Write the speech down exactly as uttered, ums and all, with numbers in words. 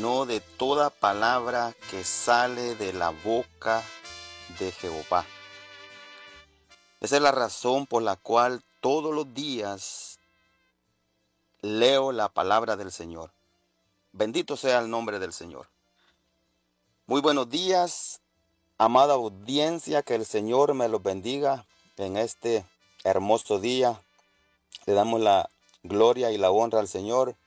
sino de toda palabra que sale de la boca de Jehová. Esa es la razón por la cual todos los días leo la palabra del Señor. Bendito sea el nombre del Señor. Muy buenos días, amada audiencia, que el Señor me los bendiga en este hermoso día. Le damos la gloria y la honra al Señor